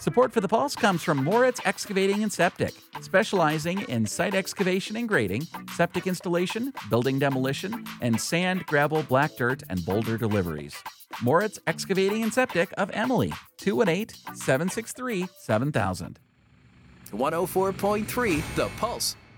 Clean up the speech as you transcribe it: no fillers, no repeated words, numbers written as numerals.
Support for the Pulse comes from Moritz Excavating and Septic, specializing in site excavation and grading, septic installation, building demolition, and sand, gravel, black dirt, and boulder deliveries. Moritz Excavating and Septic of Emily, 218 763 7000. 104.3 The Pulse.